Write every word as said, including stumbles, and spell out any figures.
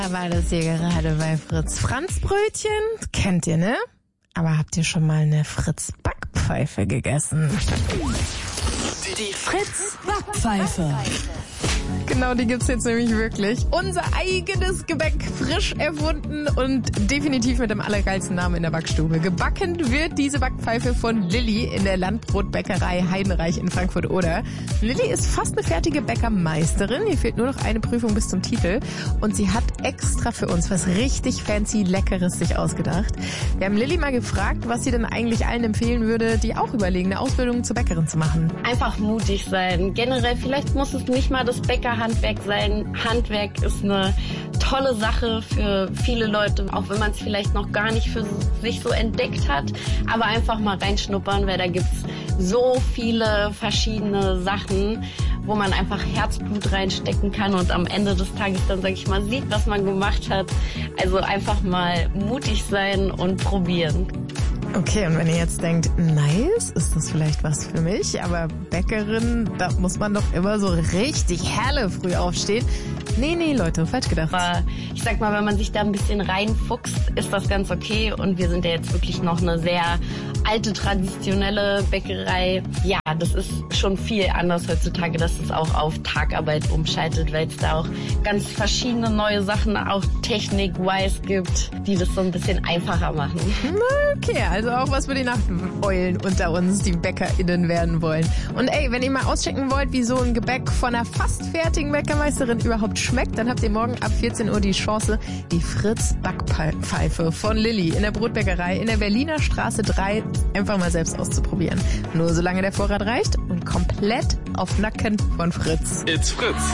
Da war das hier gerade bei Fritz. Franzbrötchen, kennt ihr, ne? Aber habt ihr schon mal eine Fritz-Backpfeife gegessen? Die Fritz-Backpfeife. Genau, die gibt's jetzt nämlich wirklich. Unser eigenes Gebäck, frisch erfunden und definitiv mit dem allergeilsten Namen in der Backstube. Gebacken wird diese Backpfeife von Lilly in der Landbrotbäckerei Heidenreich in Frankfurt-Oder. Lilly ist fast eine fertige Bäckermeisterin. Hier fehlt nur noch eine Prüfung bis zum Titel. Und sie hat extra für uns was richtig fancy Leckeres sich ausgedacht. Wir haben Lilly mal gefragt, was sie denn eigentlich allen empfehlen würde, die auch überlegen, eine Ausbildung zur Bäckerin zu machen. Einfach mutig sein. Generell, vielleicht muss es nicht mal das Bäckerhandwerk sein. Handwerk ist eine tolle Sache für viele Leute, auch wenn man es vielleicht noch gar nicht für sich so entdeckt hat. Aber einfach mal reinschnuppern, weil da gibt's so viele verschiedene Sachen, wo man einfach Herzblut reinstecken kann und am Ende des Tages dann, sag ich mal, sieht, was man gemacht hat. Also einfach mal mutig sein und probieren. Okay, und wenn ihr jetzt denkt, nice, ist das vielleicht was für mich? Aber Bäckerin, da muss man doch immer so richtig helle früh aufstehen. Nee, nee, Leute, falsch gedacht. Aber ich sag mal, wenn man sich da ein bisschen reinfuchst, ist das ganz okay. Und wir sind ja jetzt wirklich noch eine sehr alte, traditionelle Bäckerei. Ja, das ist schon viel anders heutzutage, dass es auch auf Tagarbeit umschaltet, weil es da auch ganz verschiedene neue Sachen, auch technik-wise gibt, die das so ein bisschen einfacher machen. Okay, also auch was für die Nachteulen unter uns, die BäckerInnen werden wollen. Und ey, wenn ihr mal auschecken wollt, wie so ein Gebäck von einer fast fertigen Bäckermeisterin überhaupt schmeckt, dann habt ihr morgen ab vierzehn Uhr die Chance, die Fritz-Backpfeife von Lilly in der Brotbäckerei in der Berliner Straße drei einfach mal selbst auszuprobieren. Nur solange der Vorrat reicht und komplett auf Nacken von Fritz. It's Fritz.